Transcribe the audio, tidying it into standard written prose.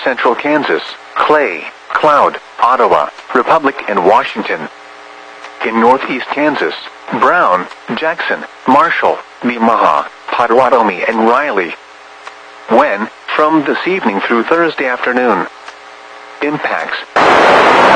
central Kansas, Clay, Cloud, Ottawa, Republic, and Washington. In northeast Kansas, Brown, Jackson, Marshall, Nemaha, Potawatomi, and Riley. When, from this evening through Thursday afternoon. Impacts.